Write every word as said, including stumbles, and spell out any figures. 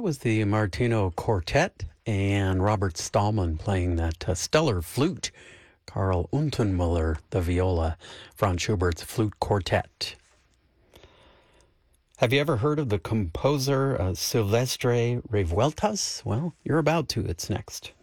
was the Martino Quartet and Robert Stallman playing that uh, stellar flute. Karl Untermüller, the viola, Franz Schubert's Flute Quartet. Have you ever heard of the composer uh, Silvestre Revueltas? Well, you're about to. It's next.